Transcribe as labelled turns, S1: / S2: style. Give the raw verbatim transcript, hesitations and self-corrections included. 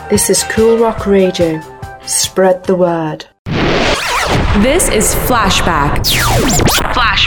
S1: This is Cool Rock Radio. Spread the word.
S2: This is Flashback. Flashback.